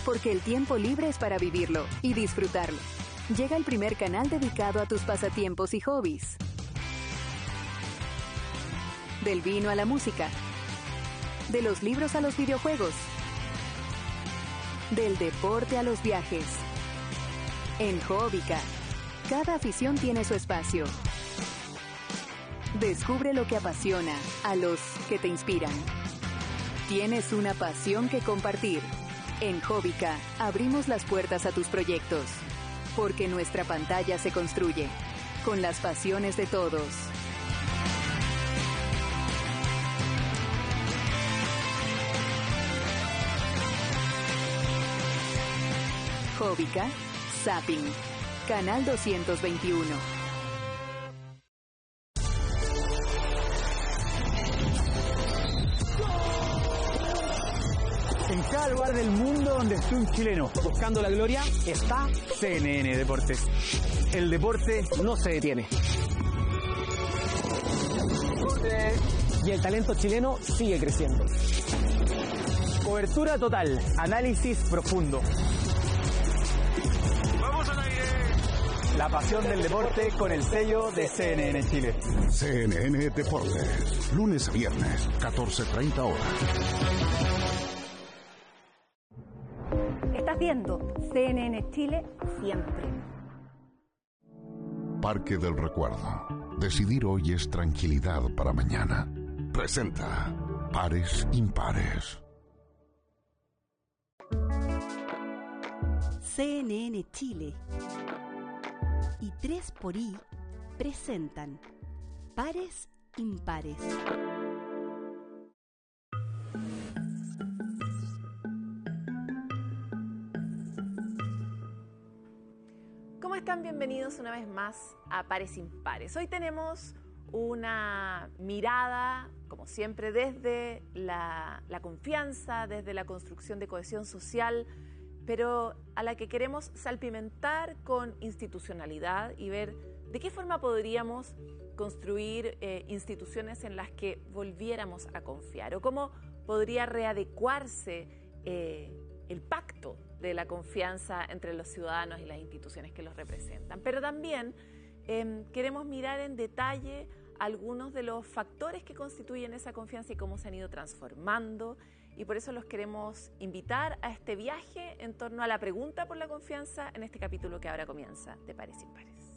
porque el tiempo libre es para vivirlo y disfrutarlo. Llega el primer canal dedicado a tus pasatiempos y hobbies. Del vino a la música. De los libros a los videojuegos. Del deporte a los viajes. En Hobbica, cada afición tiene su espacio. Descubre lo que apasiona a los que te inspiran. Tienes una pasión que compartir. En Hobbica abrimos las puertas a tus proyectos, porque nuestra pantalla se construye con las pasiones de todos. Hobbica, Zapping, Canal 221. En cada lugar del mundo donde esté un chileno buscando la gloria, está CNN Deportes. El deporte no se detiene. Y el talento chileno sigue creciendo. Cobertura total, análisis profundo. ¡Vamos al aire! La pasión del deporte con el sello de CNN Chile. CNN Deportes, lunes a viernes, 14:30 horas. Estás viendo CNN Chile siempre. Parque del Recuerdo. Decidir hoy es tranquilidad para mañana. Presenta Pares Impares. CNN Chile y 3xI presentan Pares Impares. ¿Cómo están? Bienvenidos una vez más a Pares Impares. Hoy tenemos una mirada, como siempre, desde la confianza, desde la construcción de cohesión social, pero a la que queremos salpimentar con institucionalidad y ver de qué forma podríamos construir instituciones en las que volviéramos a confiar, o cómo podría readecuarse el pacto de la confianza entre los ciudadanos y las instituciones que los representan. Pero también queremos mirar en detalle algunos de los factores que constituyen esa confianza y cómo se han ido transformando, y por eso los queremos invitar a este viaje en torno a la pregunta por la confianza en este capítulo que ahora comienza de Pares Impares.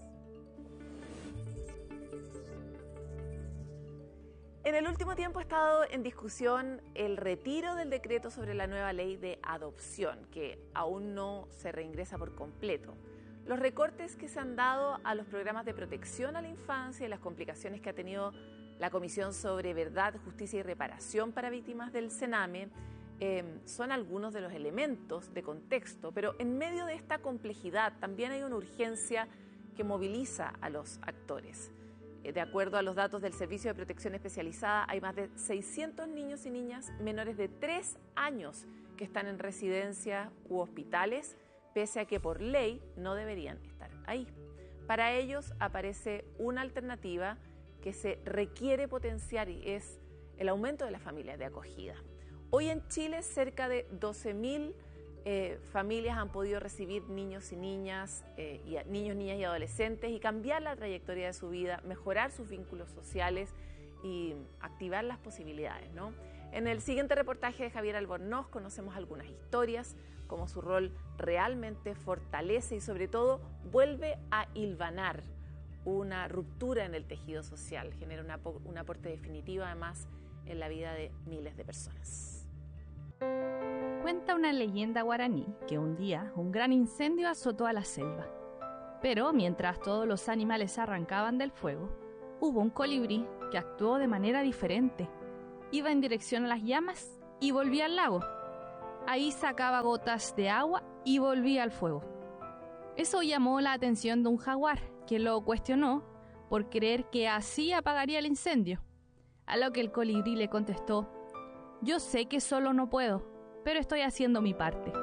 En el último tiempo ha estado en discusión el retiro del decreto sobre la nueva ley de adopción, que aún no se reingresa por completo. Los recortes que se han dado a los programas de protección a la infancia y las complicaciones que ha tenido la Comisión sobre Verdad, Justicia y Reparación para Víctimas del Sename son algunos de los elementos de contexto, pero en medio de esta complejidad también hay una urgencia que moviliza a los actores. De acuerdo a los datos del Servicio de Protección Especializada, hay más de 600 niños y niñas menores de 3 años que están en residencias u hospitales, pese a que por ley no deberían estar ahí. Para ellos aparece una alternativa que se requiere potenciar y es el aumento de las familias de acogida. Hoy en Chile cerca de 12.000 familias han podido recibir niños, niñas y adolescentes y cambiar la trayectoria de su vida, mejorar sus vínculos sociales y activar las posibilidades, ¿no? En el siguiente reportaje de Javier Albornoz conocemos algunas historias, cómo su rol realmente fortalece y sobre todo vuelve a hilvanar una ruptura en el tejido social, genera un aporte definitivo además en la vida de miles de personas. Cuenta una leyenda guaraní que un día un gran incendio azotó a la selva. Pero mientras todos los animales arrancaban del fuego, hubo un colibrí que actuó de manera diferente. Iba en dirección a las llamas y volvía al lago. Ahí sacaba gotas de agua y volvía al fuego. Eso llamó la atención de un jaguar, que lo cuestionó por creer que así apagaría el incendio. A lo que el colibrí le contestó: «Yo sé que solo no puedo, pero estoy haciendo mi parte».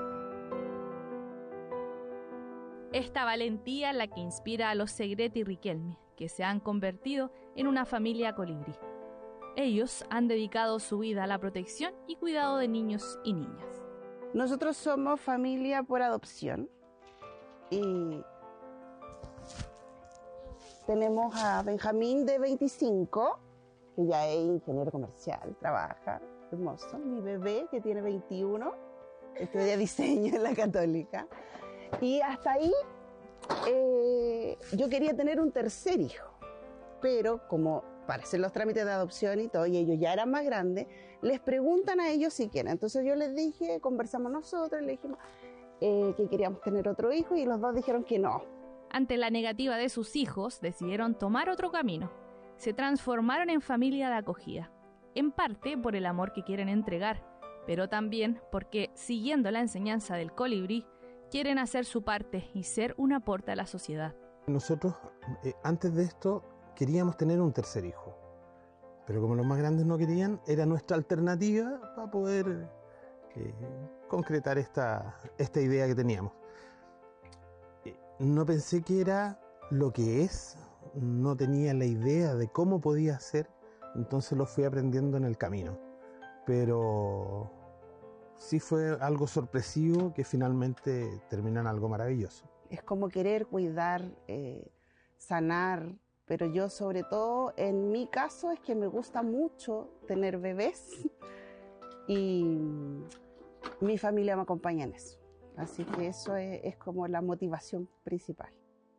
Esta valentía es la que inspira a los Segrete y Riquelme, que se han convertido en una familia colibrí. Ellos han dedicado su vida a la protección y cuidado de niños y niñas. Nosotros somos familia por adopción y tenemos a Benjamín de 25, que ya es ingeniero comercial, trabaja, hermoso. Mi bebé que tiene 21, estudia diseño en la Católica. Y hasta ahí yo quería tener un tercer hijo, pero como para hacer los trámites de adopción y todo, y ellos ya eran más grandes, les preguntan a ellos si quieren. Entonces yo les dije, conversamos nosotros, le dijimos que queríamos tener otro hijo y los dos dijeron que no. Ante la negativa de sus hijos, decidieron tomar otro camino. Se transformaron en familia de acogida, en parte por el amor que quieren entregar, pero también porque, siguiendo la enseñanza del colibrí, quieren hacer su parte y ser un aporte a la sociedad. Nosotros, antes de esto, queríamos tener un tercer hijo, pero como los más grandes no querían, era nuestra alternativa para poder concretar esta idea que teníamos. No pensé que era lo que es, no tenía la idea de cómo podía ser, entonces lo fui aprendiendo en el camino. Pero sí fue algo sorpresivo que finalmente termina en algo maravilloso. Es como querer cuidar, sanar, pero yo sobre todo, en mi caso, es que me gusta mucho tener bebés y mi familia me acompaña en eso. Así que eso es como la motivación principal.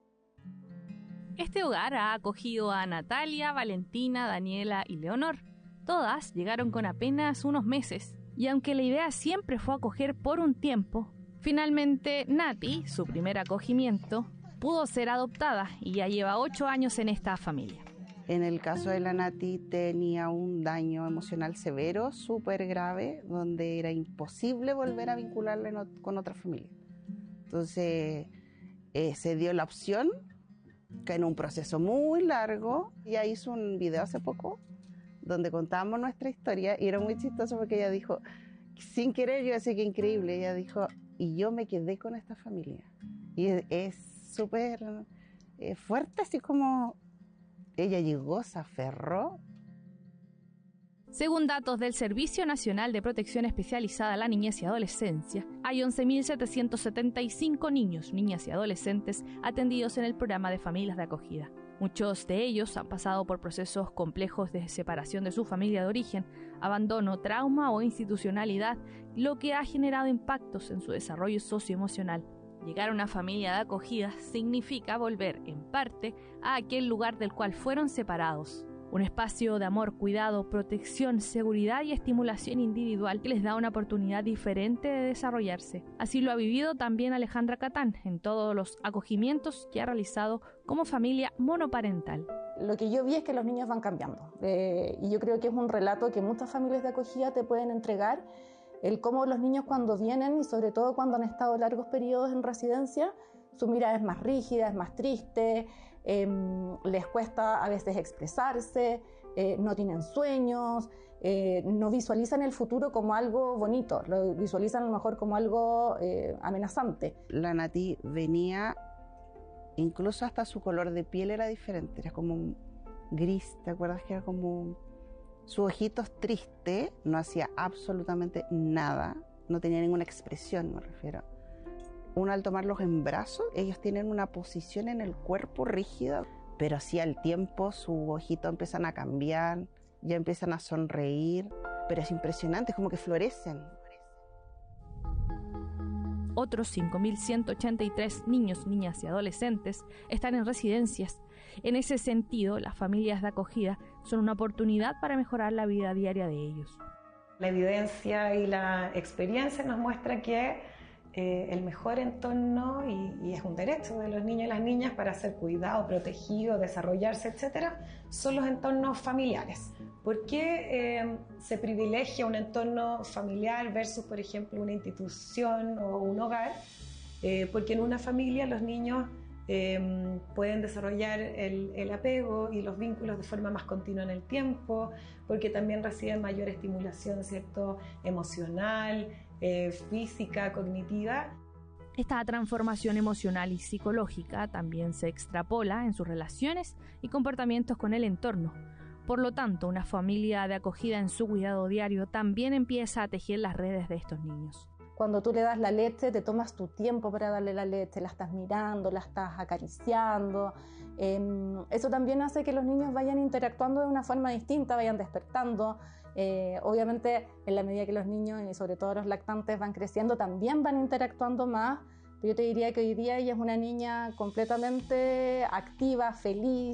Este hogar ha acogido a Natalia, Valentina, Daniela y Leonor. Todas llegaron con apenas unos meses, y aunque la idea siempre fue acoger por un tiempo, finalmente Nati, su primer acogimiento, pudo ser adoptada y ya lleva 8 años en esta familia. En el caso de la Nati tenía un daño emocional severo, súper grave, donde era imposible volver a vincularla con otra familia. Entonces se dio la opción, que en un proceso muy largo, ella hizo un video hace poco, donde contábamos nuestra historia, y era muy chistoso porque ella dijo, sin querer, yo decía que increíble, ella dijo, y yo me quedé con esta familia. Y es súper fuerte, así como ella llegó, se aferró. Según datos del Servicio Nacional de Protección Especializada a la Niñez y Adolescencia, hay 11.775 niños, niñas y adolescentes atendidos en el programa de familias de acogida. Muchos de ellos han pasado por procesos complejos de separación de su familia de origen, abandono, trauma o institucionalidad, lo que ha generado impactos en su desarrollo socioemocional. Llegar a una familia de acogida significa volver, en parte, a aquel lugar del cual fueron separados. Un espacio de amor, cuidado, protección, seguridad y estimulación individual que les da una oportunidad diferente de desarrollarse. Así lo ha vivido también Alejandra Catán en todos los acogimientos que ha realizado como familia monoparental. Lo que yo vi es que los niños van cambiando. Y yo creo que es un relato que muchas familias de acogida te pueden entregar, el cómo los niños cuando vienen, y sobre todo cuando han estado largos periodos en residencia, su mirada es más rígida, es más triste, les cuesta a veces expresarse, no tienen sueños, no visualizan el futuro como algo bonito, lo visualizan a lo mejor como algo amenazante. La Nati venía, incluso hasta su color de piel era diferente, era como un gris, ¿te acuerdas que era como sus ojitos tristes? No hacía absolutamente nada, no tenía ninguna expresión, me refiero. Uno al tomarlos en brazos, ellos tienen una posición en el cuerpo rígida, pero así al tiempo sus ojitos empiezan a cambiar, ya empiezan a sonreír, pero es impresionante, es como que florecen. Otros 5.183 niños, niñas y adolescentes están en residencias. En ese sentido, las familias de acogida son una oportunidad para mejorar la vida diaria de ellos. La evidencia y la experiencia nos muestra que el mejor entorno, y es un derecho de los niños y las niñas para ser cuidados, protegidos, desarrollarse, etcétera, son los entornos familiares. ¿Por qué se privilegia un entorno familiar versus, por ejemplo, una institución o un hogar? Porque en una familia los niños pueden desarrollar el apego y los vínculos de forma más continua en el tiempo, porque también reciben mayor estimulación, ¿cierto?, emocional, física, cognitiva. Esta transformación emocional y psicológica también se extrapola en sus relaciones y comportamientos con el entorno. Por lo tanto, una familia de acogida en su cuidado diario también empieza a tejer las redes de estos niños. cuando tú le das la leche, te tomas tu tiempo para darle la leche, la estás mirando, la estás acariciando. Eso también hace que los niños vayan interactuando de una forma distinta, vayan despertando. Obviamente, en la medida que los niños, y sobre todo los lactantes, van creciendo, también van interactuando más. Pero yo te diría que hoy día ella es una niña completamente activa, feliz,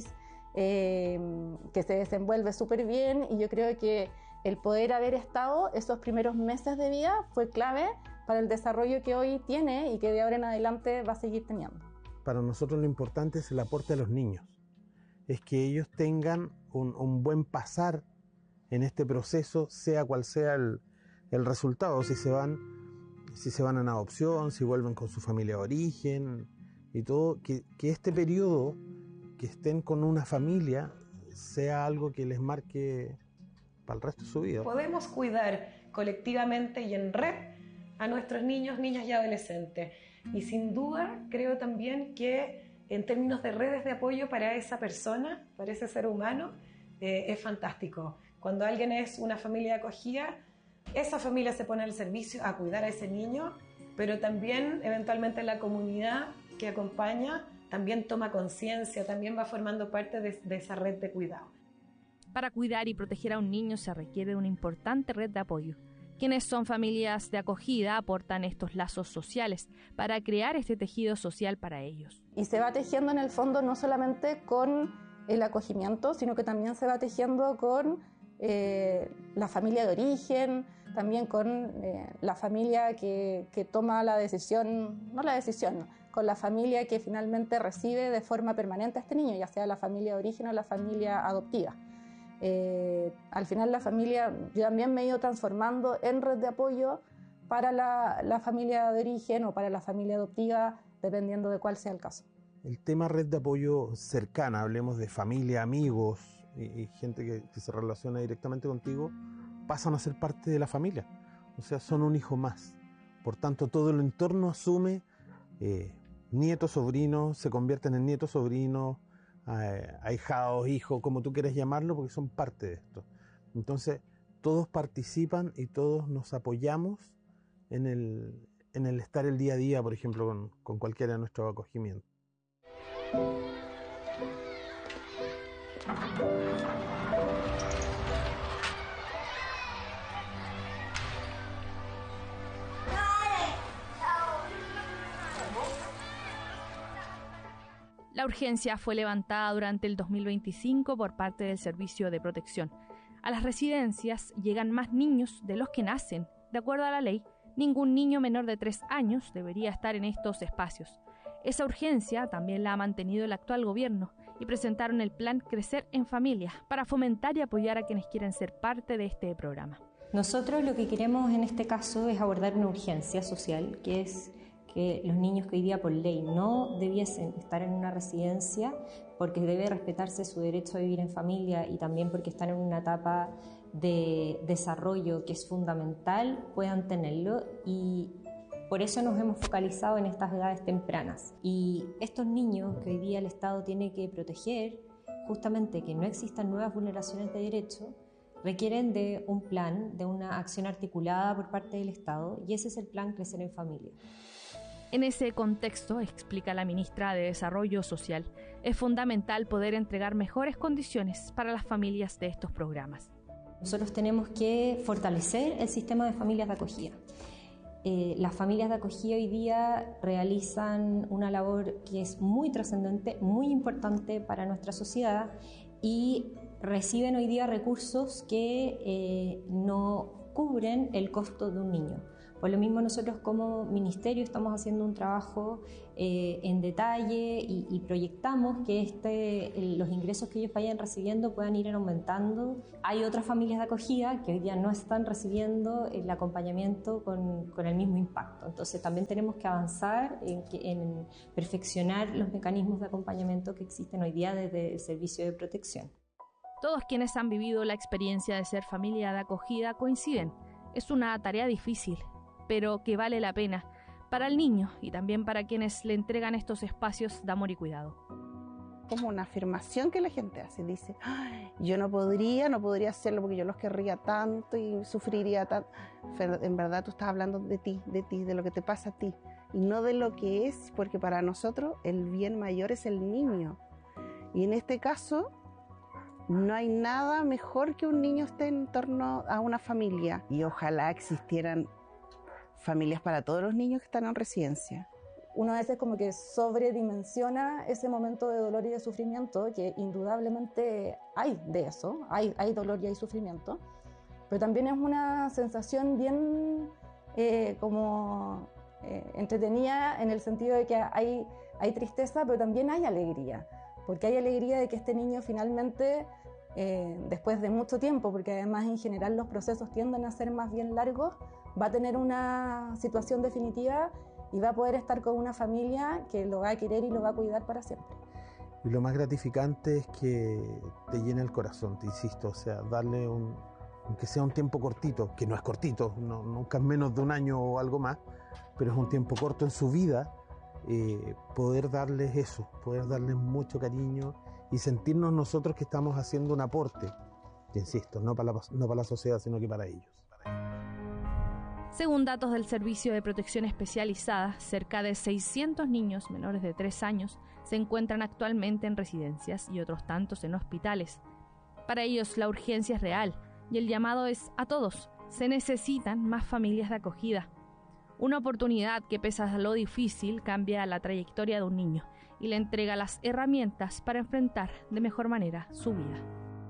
que se desenvuelve súper bien, y yo creo que el poder haber estado esos primeros meses de vida fue clave para el desarrollo que hoy tiene y que de ahora en adelante va a seguir teniendo. Para nosotros lo importante es el aporte a los niños, es que ellos tengan un buen pasar en este proceso, sea cual sea el resultado, si se van en adopción, si vuelven con su familia de origen y todo, que este periodo que estén con una familia sea algo que les marque para el resto de su vida. Podemos cuidar colectivamente y en red a nuestros niños, niñas y adolescentes. Y sin duda creo también que en términos de redes de apoyo para esa persona, para ese ser humano, es fantástico. Cuando alguien es una familia de acogida, esa familia se pone al servicio a cuidar a ese niño, pero también eventualmente la comunidad que acompaña también toma conciencia, también va formando parte de esa red de cuidado. Para cuidar y proteger a un niño se requiere una importante red de apoyo. Quienes son familias de acogida aportan estos lazos sociales para crear este tejido social para ellos. Y se va tejiendo en el fondo no solamente con el acogimiento, sino que también se va tejiendo con la familia de origen, también con la familia que toma la decisión, con la familia que finalmente recibe de forma permanente a este niño, ya sea la familia de origen o la familia adoptiva. Al final la familia, yo también me he ido transformando en red de apoyo para la familia de origen o para la familia adoptiva, dependiendo de cuál sea el caso. El tema red de apoyo cercana, hablemos de familia, amigos y gente que se relaciona directamente contigo, pasan a ser parte de la familia, o sea, son un hijo más. Por tanto, todo el entorno asume nietos, sobrinos, se convierten en nietos, sobrinos, ahijados, hijos, como tú quieres llamarlo, porque son parte de esto. Entonces, todos participan y todos nos apoyamos en el estar el día a día, por ejemplo, con cualquiera de nuestros acogimientos. La urgencia fue levantada durante el 2025 por parte del Servicio de Protección. A las residencias llegan más niños de los que nacen. De acuerdo a la ley, ningún niño menor de 3 años debería estar en estos espacios. Esa urgencia también la ha mantenido el actual gobierno y presentaron el plan Crecer en Familia para fomentar y apoyar a quienes quieren ser parte de este programa. Nosotros lo que queremos en este caso es abordar una urgencia social, que es que los niños que hoy día por ley no debiesen estar en una residencia, porque debe respetarse su derecho a vivir en familia y también porque están en una etapa de desarrollo que es fundamental, puedan tenerlo, y por eso nos hemos focalizado en estas edades tempranas. Y estos niños que hoy día el Estado tiene que proteger, justamente que no existan nuevas vulneraciones de derechos, requieren de un plan, de una acción articulada por parte del Estado, y ese es el plan Crecer en Familia. En ese contexto, explica la ministra de Desarrollo Social, es fundamental poder entregar mejores condiciones para las familias de estos programas. Nosotros tenemos que fortalecer el sistema de familias de acogida. Las familias de acogida hoy día realizan una labor que es muy trascendente, muy importante para nuestra sociedad, y reciben hoy día recursos que no cubren el costo de un niño. Por lo mismo, nosotros como ministerio estamos haciendo un trabajo en detalle y proyectamos que los ingresos que ellos vayan recibiendo puedan ir aumentando. Hay otras familias de acogida que hoy día no están recibiendo el acompañamiento con el mismo impacto. Entonces también tenemos que avanzar en perfeccionar los mecanismos de acompañamiento que existen hoy día desde el Servicio de Protección. Todos quienes han vivido la experiencia de ser familia de acogida coinciden. Es una tarea difícil, pero que vale la pena para el niño y también para quienes le entregan estos espacios de amor y cuidado. como una afirmación que la gente hace. Dice, "Ay, yo no podría hacerlo porque yo los querría tanto y sufriría tanto". Pero en verdad tú estás hablando de ti, de lo que te pasa a ti, y no de lo que es, porque para nosotros el bien mayor es el niño. Y en este caso, no hay nada mejor que un niño esté en torno a una familia. Y ojalá existieran familias para todos los niños que están en residencia. Uno a veces como que sobredimensiona ese momento de dolor y de sufrimiento, que indudablemente hay de eso, hay dolor y hay sufrimiento, pero también es una sensación bien entretenida, en el sentido de que hay tristeza, pero también hay alegría, porque hay alegría de que este niño finalmente, después de mucho tiempo, porque además en general los procesos tienden a ser más bien largos, va a tener una situación definitiva y va a poder estar con una familia que lo va a querer y lo va a cuidar para siempre. Y lo más gratificante es que te llena el corazón, te insisto, o sea, darle aunque sea un tiempo cortito, que no es cortito, nunca es menos de un año o algo más, pero es un tiempo corto en su vida, poder darles eso, poder darles mucho cariño y sentirnos nosotros que estamos haciendo un aporte, que insisto, no para la sociedad, sino que para ellos. Según datos del Servicio de Protección Especializada, cerca de 600 niños menores de 3 años se encuentran actualmente en residencias y otros tantos en hospitales. Para ellos la urgencia es real y el llamado es a todos. Se necesitan más familias de acogida. Una oportunidad que, pese a lo difícil, cambia la trayectoria de un niño y le entrega las herramientas para enfrentar de mejor manera su vida.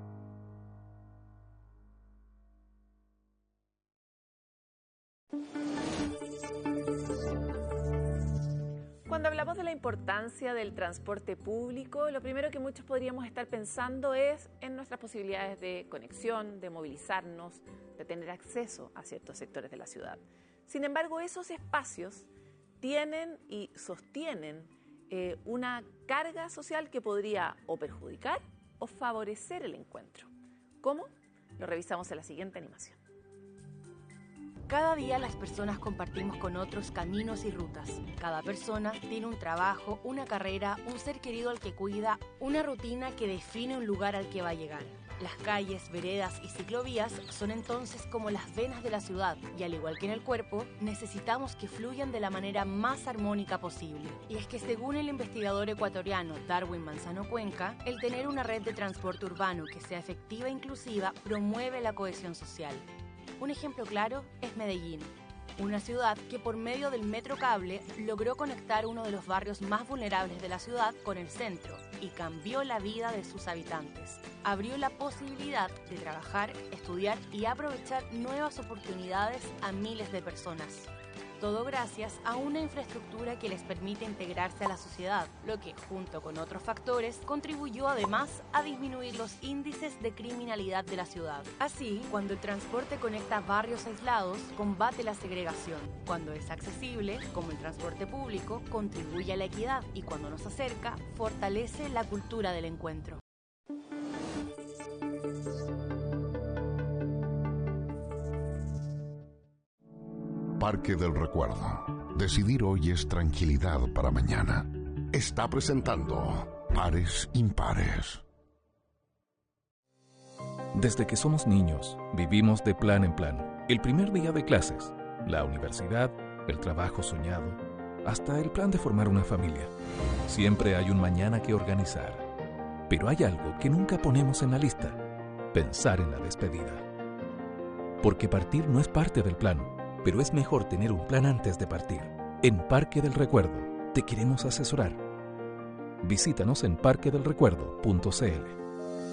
Cuando hablamos de la importancia del transporte público, lo primero que muchos podríamos estar pensando es en nuestras posibilidades de conexión, de movilizarnos, de tener acceso a ciertos sectores de la ciudad. Sin embargo, esos espacios tienen y sostienen una carga social que podría o perjudicar o favorecer el encuentro. ¿Cómo? Lo revisamos en la siguiente animación. Cada día las personas compartimos con otros caminos y rutas. Cada persona tiene un trabajo, una carrera, un ser querido al que cuida, una rutina que define un lugar al que va a llegar. Las calles, veredas y ciclovías son entonces como las venas de la ciudad y, al igual que en el cuerpo, necesitamos que fluyan de la manera más armónica posible. Y es que, según el investigador ecuatoriano Darwin Manzano Cuenca, el tener una red de transporte urbano que sea efectiva e inclusiva promueve la cohesión social. Un ejemplo claro es Medellín, una ciudad que por medio del metro cable logró conectar uno de los barrios más vulnerables de la ciudad con el centro y cambió la vida de sus habitantes. Abrió la posibilidad de trabajar, estudiar y aprovechar nuevas oportunidades a miles de personas. Todo gracias a una infraestructura que les permite integrarse a la sociedad, lo que, junto con otros factores, contribuyó además a disminuir los índices de criminalidad de la ciudad. Así, cuando el transporte conecta barrios aislados, combate la segregación. Cuando es accesible, como el transporte público, contribuye a la equidad y cuando nos acerca, fortalece la cultura del encuentro. Parque del Recuerdo. Decidir hoy es tranquilidad para mañana. Está presentando Pares Impares. Desde que somos niños, vivimos de plan en plan. El primer día de clases, la universidad, el trabajo soñado, hasta el plan de formar una familia. Siempre hay un mañana que organizar. Pero hay algo que nunca ponemos en la lista: pensar en la despedida. Porque partir no es parte del plan, pero es mejor tener un plan antes de partir. En Parque del Recuerdo te queremos asesorar. Visítanos en parquedelrecuerdo.cl.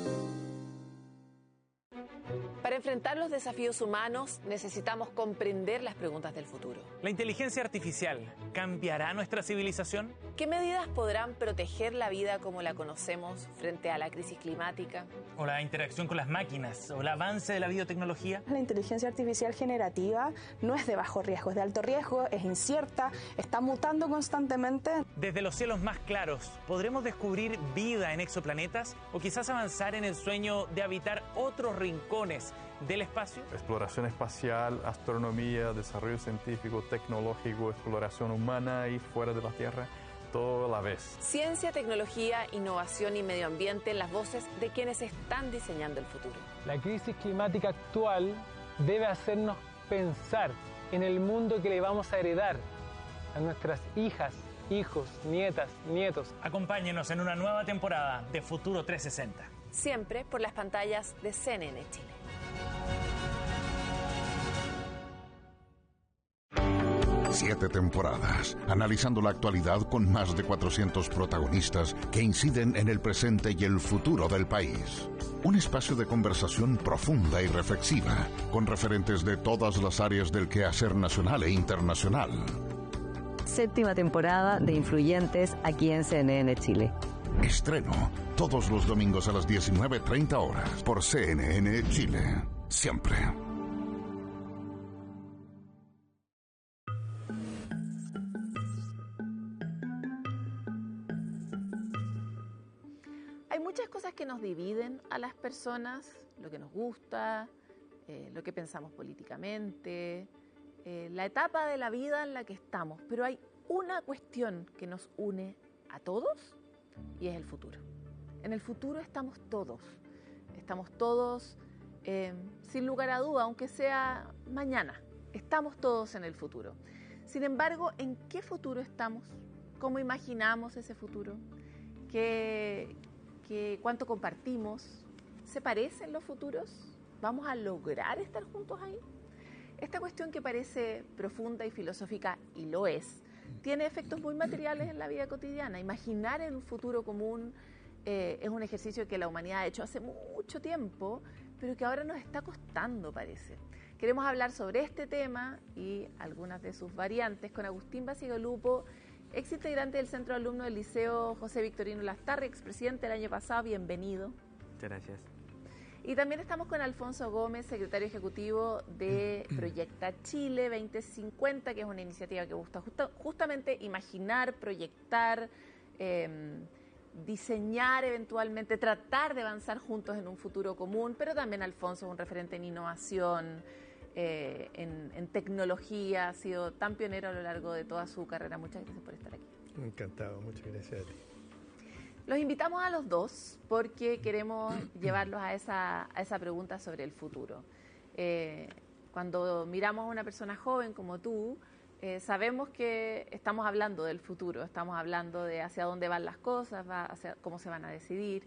Para enfrentar los desafíos humanos necesitamos comprender las preguntas del futuro. ¿La inteligencia artificial cambiará nuestra civilización? ¿Qué medidas podrán proteger la vida como la conocemos frente a la crisis climática? ¿O la interacción con las máquinas? ¿O el avance de la biotecnología? La inteligencia artificial generativa no es de bajo riesgo, es de alto riesgo, es incierta, está mutando constantemente. Desde los cielos más claros, ¿podremos descubrir vida en exoplanetas? ¿O quizás avanzar en el sueño de habitar otros rincones del espacio? Exploración espacial, astronomía, desarrollo científico, tecnológico, exploración humana y fuera de la Tierra. todo a la vez. Ciencia, tecnología, innovación y medio ambiente en las voces de quienes están diseñando el futuro. La crisis climática actual debe hacernos pensar en el mundo que le vamos a heredar a nuestras hijas, hijos, nietas, nietos. Acompáñenos en una nueva temporada de Futuro 360. Siempre por las pantallas de CNN Chile. Siete temporadas, analizando la actualidad con más de 400 protagonistas que inciden en el presente y el futuro del país. Un espacio de conversación profunda y reflexiva, con referentes de todas las áreas del quehacer nacional e internacional. Séptima temporada de Influyentes aquí en CNN Chile. Estreno todos los domingos a las 19:30 horas por CNN Chile. Siempre. Hay muchas cosas que nos dividen a las personas, lo que nos gusta, lo que pensamos políticamente, la etapa de la vida en la que estamos, pero hay una cuestión que nos une a todos y es el futuro. En el futuro estamos todos sin lugar a duda, aunque sea mañana, estamos todos en el futuro. Sin embargo, ¿en qué futuro estamos? ¿Cómo imaginamos ese futuro? ¿Cuánto compartimos? ¿Se parecen los futuros? ¿Vamos a lograr estar juntos ahí? Esta cuestión que parece profunda y filosófica, y lo es, tiene efectos muy materiales en la vida cotidiana. Imaginar en un futuro común es un ejercicio que la humanidad ha hecho hace mucho tiempo, pero que ahora nos está costando, parece. Queremos hablar sobre este tema y algunas de sus variantes con Agustín Bacigalupo, ex integrante del Centro de Alumnos del Liceo José Victorino Lastarria, expresidente el año pasado. Bienvenido. Muchas gracias. Y también estamos con Alfonso Gómez, secretario ejecutivo de Proyecta Chile 2050, que es una iniciativa que busca justamente imaginar, proyectar, diseñar eventualmente, tratar de avanzar juntos en un futuro común, pero también Alfonso es un referente en innovación, en tecnología, ha sido tan pionero a lo largo de toda su carrera. Muchas gracias por estar aquí. Encantado, muchas gracias a ti. Los invitamos a los dos porque queremos llevarlos a esa pregunta sobre el futuro. Cuando miramos a una persona joven como tú, sabemos que estamos hablando del futuro, estamos hablando de hacia dónde van las cosas, hacia cómo se van a decidir,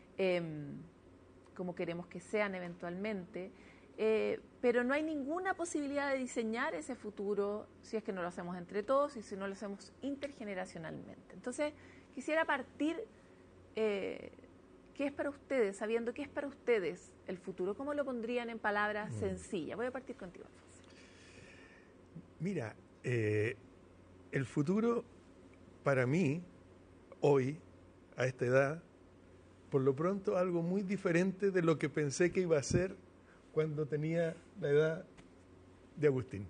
cómo queremos que sean eventualmente, pero no hay ninguna posibilidad de diseñar ese futuro si es que no lo hacemos entre todos y si no lo hacemos intergeneracionalmente. Entonces, quisiera partir, ¿qué es para ustedes, sabiendo qué es para ustedes el futuro? ¿Cómo lo pondrían en palabras sencillas? Voy a partir contigo, Alfonso. Mira, el futuro para mí, hoy, a esta edad, por lo pronto algo muy diferente de lo que pensé que iba a ser cuando tenía la edad de Agustín.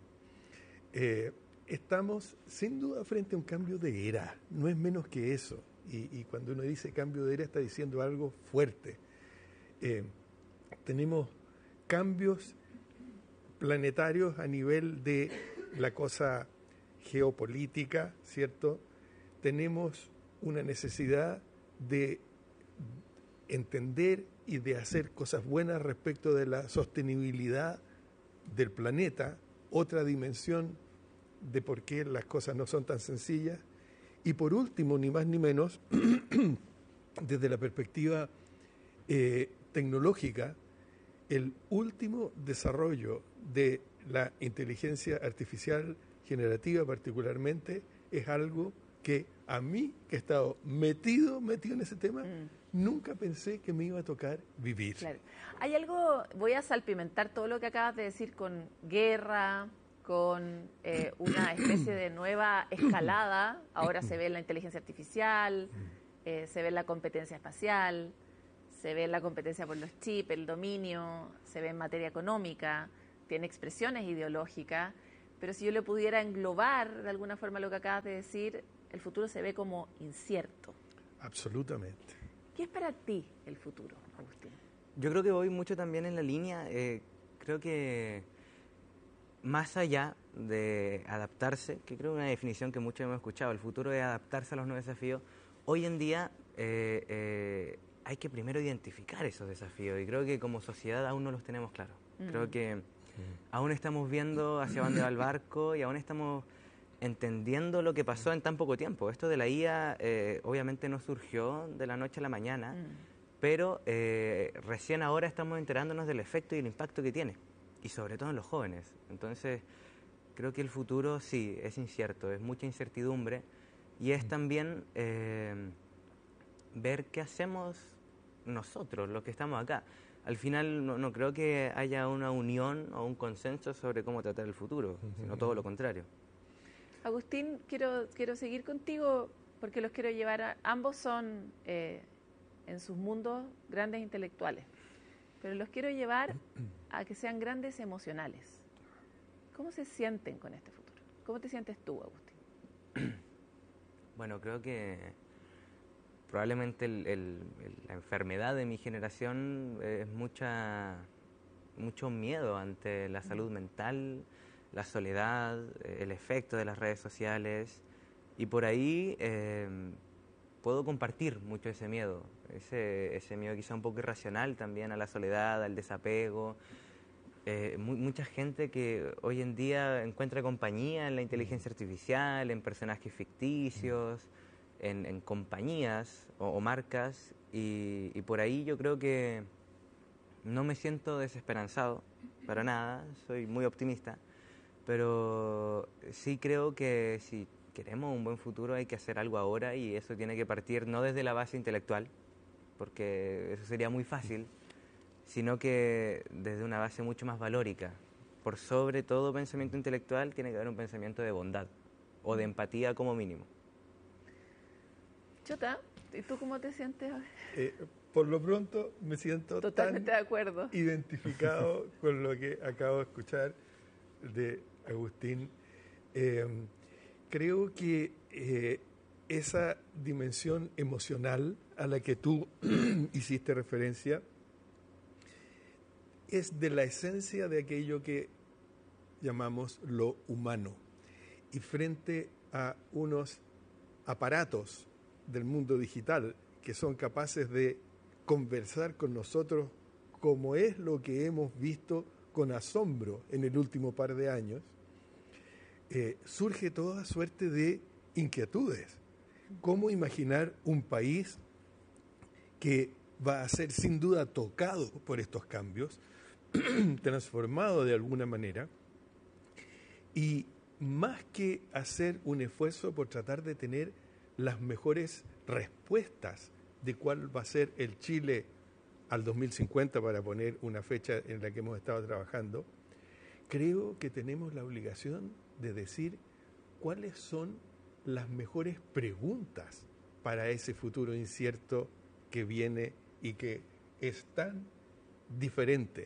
Estamos sin duda frente a un cambio de era, no es menos que eso. Y cuando uno dice cambio de era está diciendo algo fuerte. Tenemos cambios planetarios a nivel de la cosa geopolítica, ¿cierto? Tenemos una necesidad de entender y de hacer cosas buenas respecto de la sostenibilidad del planeta, otra dimensión de por qué las cosas no son tan sencillas. Y por último, ni más ni menos, desde la perspectiva tecnológica, el último desarrollo de la inteligencia artificial generativa particularmente es algo que a mí, que he estado metido en ese tema, nunca pensé que me iba a tocar vivir. Claro. Hay algo, voy a salpimentar todo lo que acabas de decir con guerra, con una especie de nueva escalada. Ahora se ve en la inteligencia artificial, se ve en la competencia espacial, se ve en la competencia por los chips, el dominio, se ve en materia económica, tiene expresiones ideológicas, pero si yo le pudiera englobar de alguna forma lo que acabas de decir, el futuro se ve como incierto. Absolutamente. ¿Qué es para ti el futuro, Agustín? Yo creo que voy mucho también en la línea, creo que más allá de adaptarse, que creo que es una definición que muchos hemos escuchado, el futuro es adaptarse a los nuevos desafíos, hoy en día hay que primero identificar esos desafíos y creo que como sociedad aún no los tenemos claros. Creo que aún estamos viendo hacia dónde va el barco y aún estamos entendiendo lo que pasó en tan poco tiempo. Esto de la IA obviamente no surgió de la noche a la mañana, pero recién ahora estamos enterándonos del efecto y el impacto que tiene, y sobre todo en los jóvenes. Entonces, creo que el futuro sí, es incierto, es mucha incertidumbre, y es también ver qué hacemos nosotros, los que estamos acá. Al final no creo que haya una unión o un consenso sobre cómo tratar el futuro, sino todo lo contrario. Agustín, quiero seguir contigo porque los quiero llevar ambos son en sus mundos grandes intelectuales, pero los quiero llevar a que sean grandes emocionales. ¿Cómo se sienten con este futuro? ¿Cómo te sientes tú, Agustín? Bueno, creo que probablemente la enfermedad de mi generación es mucho miedo ante la salud mental, la soledad, el efecto de las redes sociales, y por ahí puedo compartir mucho ese miedo quizá un poco irracional también a la soledad, al desapego. Mucha gente que hoy en día encuentra compañía en la inteligencia artificial, en personajes ficticios, en compañías o marcas, y por ahí yo creo que no me siento desesperanzado para nada, soy muy optimista, pero sí creo que si queremos un buen futuro hay que hacer algo ahora, y eso tiene que partir no desde la base intelectual, porque eso sería muy fácil, sino que desde una base mucho más valórica. Por sobre todo pensamiento intelectual tiene que haber un pensamiento de bondad o de empatía como mínimo. Chota, ¿y tú cómo te sientes? Por lo pronto me siento totalmente de acuerdo, identificado con lo que acabo de escuchar de Agustín. Creo que esa dimensión emocional a la que tú hiciste referencia es de la esencia de aquello que llamamos lo humano. Y frente a unos aparatos del mundo digital que son capaces de conversar con nosotros, como es lo que hemos visto con asombro en el último par de años, surge toda suerte de inquietudes. ¿Cómo imaginar un país que va a ser sin duda tocado por estos cambios, transformado de alguna manera, y más que hacer un esfuerzo por tratar de tener las mejores respuestas de cuál va a ser el Chile al 2050, para poner una fecha en la que hemos estado trabajando, creo que tenemos la obligación de decir cuáles son las mejores preguntas para ese futuro incierto que viene y que es tan diferente.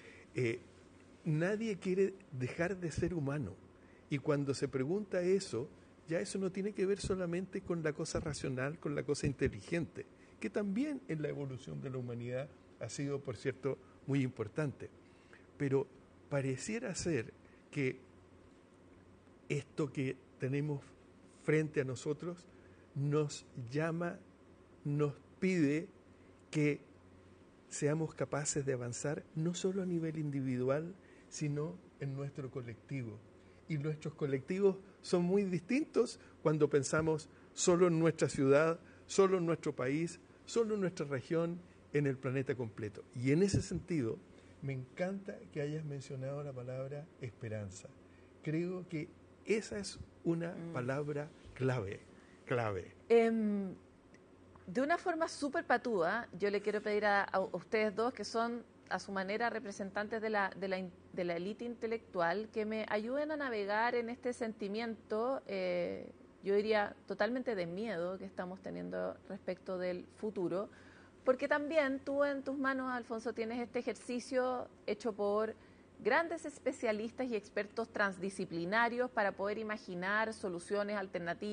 Nadie quiere dejar de ser humano, y cuando se pregunta eso, ya eso no tiene que ver solamente con la cosa racional, con la cosa inteligente, que también en la evolución de la humanidad ha sido, por cierto, muy importante. Pero pareciera ser que esto que tenemos frente a nosotros nos llama, nos pide que seamos capaces de avanzar no solo a nivel individual, sino en nuestro colectivo. Y nuestros colectivos son muy distintos cuando pensamos solo en nuestra ciudad, solo en nuestro país, solo en nuestra región, en el planeta completo. Y en ese sentido, me encanta que hayas mencionado la palabra esperanza. Creo que esa es una palabra clave. De una forma súper patúa, yo le quiero pedir a ustedes dos, que son a su manera representantes de la élite intelectual, que me ayuden a navegar en este sentimiento, yo diría totalmente de miedo que estamos teniendo respecto del futuro, porque también tú en tus manos, Alfonso, tienes este ejercicio hecho por grandes especialistas y expertos transdisciplinarios para poder imaginar soluciones alternativas